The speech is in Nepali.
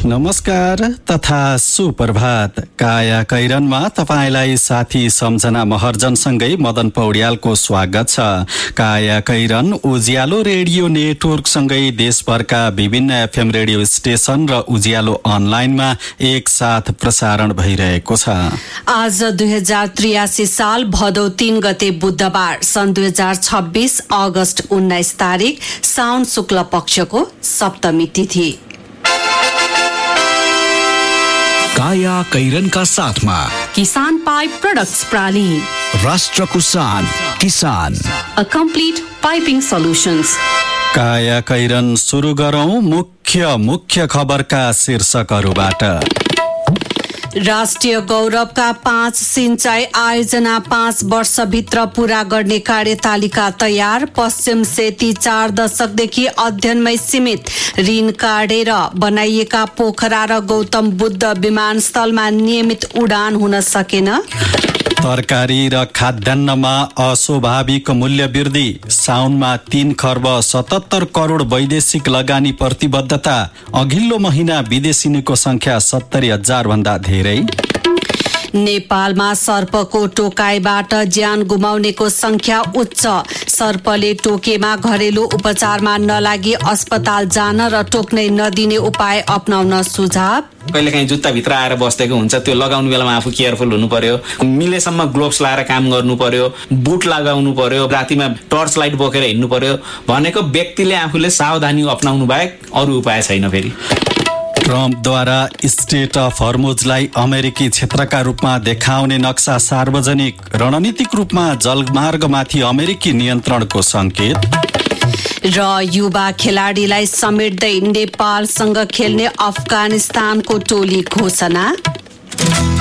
नमस्कार तथा सुप्रभात। काया कैरनमा तपाईलाई साथी सम्झना महर्जनसँगै मदन पौड्यालको स्वागत छ। काया कैरन उज्यालो रेडियो नेटवर्कसँगै देशभरका विभिन्न एफएम रेडियो स्टेशन र उज्यालो अनलाइनमा एक साथ प्रसारण भइरहेको छ। आज 2083 साल भदौ 3 गते बुधबार सन् 2026 अगस्त 19 तारिक साउन शुक्ल पक्षको सप्तमी तिथि। काया कैरनका साथमा किसान पाइप प्रोडक्ट्स प्राली, राष्ट्रको शान किसान, अ कम्प्लिट पाइपिङ सोल्युशन्स। काया कैरन सुरु गरौं मुख्य खबरका शीर्षकहरूबाट। राष्ट्रिय गौरवका 5 सिंचाई आयोजना 5 वर्षभित्र पूरा गर्ने कार्यतालिका तयार। पश्चिम सेती 4 दशकदेखि अध्ययनमै सीमित। ऋण काटेर बनाइएका पोखरा र गौतम बुद्ध विमानस्थलमा नियमित उडान हुन सकेन। तरकारी र खाद्यान्नमा अस्वाभाविक मूल्य वृद्धि। साउनमा 3 खर्ब 77 करोड वैदेशिक लगानी प्रतिबद्धता। अघिल्लो महिना विदेशिनीको संख्या 70,000 भन्दा धेरै। नेपालमा सर्पको टोकाइबाट ज्यान गुमाउनेको संख्या उच्च। सर्पले टोकेमा घरेलु उपचारमा नलागी अस्पताल जान र टोक्नै नदिने उपाय अपनाउन सुझाव। कहिलेकाहीँ जुत्ताभित्र आएर बसेको हुन्छ, त्यो लगाउने बेलामा आफू केयरफुल हुनु पर्यो। मिलेसम्म ग्लोभ्स लगाएर काम गर्नु पर्यो, बुट लगाउनु पर्यो, रातिमा टर्च लाइट बोकेर हिँड्नु पर्यो। भनेको व्यक्तिले आफूले सावधानी अपनाउनु बाहेक अरू उपाय छैन। फेरि ट्रम्पद्वारा स्टेट अफ हर्मुजलाई अमेरिकी क्षेत्रका रूपमा देखाउने नक्सा सार्वजनिक। रणनीतिक रूपमा जलमार्गमाथि अमेरिकी नियन्त्रणको संकेत। र युवा खेलाडीलाई समेट्दै नेपालसँग खेल्ने अफगानिस्तानको टोली घोषणा।